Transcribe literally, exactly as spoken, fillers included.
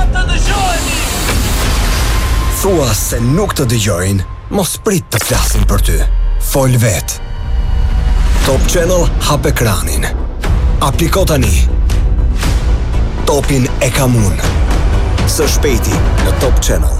të dëgjojeni! Thua se nuk të dëgjojnë, mos prit të flasin për ty. Fol vet. Top Channel hap ekranin. Apliko tani. Topin e kam unë. Së shpejti në Top Channel.